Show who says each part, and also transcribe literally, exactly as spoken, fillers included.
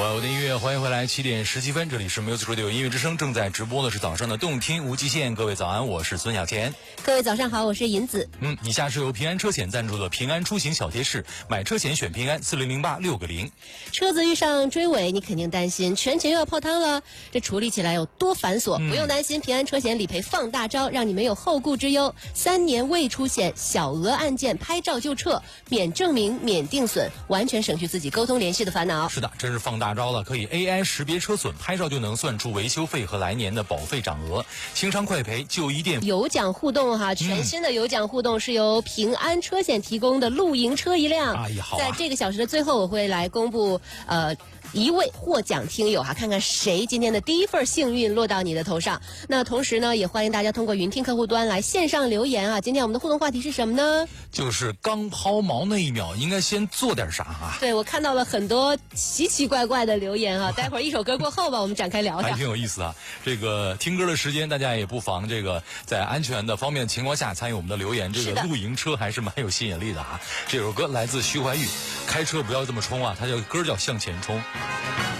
Speaker 1: 我的音乐，欢迎回来，七点十七分，这里是 Music Radio 音乐之声，正在直播的是早上的动听无极限。各位早安，我是孙小田。
Speaker 2: 各位早上好，我是银子。
Speaker 1: 嗯，以下是由平安车险赞助的平安出行小贴士，买车险选平安，四零零八六个零。
Speaker 2: 车子遇上追尾，你肯定担心全险又要泡汤了，这处理起来有多繁琐？嗯、不用担心，平安车险理赔放大招，让你没有后顾之忧。三年未出险，小额案件拍照就撤，免证明，免定损，完全省去自己沟通联系的烦恼。
Speaker 1: 是的，真是放大招了，可以 A I 识别车损，拍照就能算出维修费和来年的保费涨额，清偿快赔就一店。
Speaker 2: 有奖互动哈，全新的有奖互动是由平安车险提供的露营车一辆。
Speaker 1: 哎呀，好啊！
Speaker 2: 在这个小时的最后，我会来公布呃。一位获奖听友哈，看看谁今天的第一份幸运落到你的头上。那同时呢，也欢迎大家通过云听客户端来线上留言啊。今天我们的互动话题是什么呢？
Speaker 1: 就是刚抛锚那一秒应该先做点啥啊？
Speaker 2: 对，我看到了很多奇奇怪怪的留言啊。待会儿一首歌过后吧，我们展开聊聊。
Speaker 1: 还挺有意思啊。这个听歌的时间，大家也不妨这个在安全的方面情况下参与我们的留言。这个露营车还是蛮有吸引力的啊。这首歌来自徐怀钰，开车不要这么冲啊，它叫歌叫向前冲。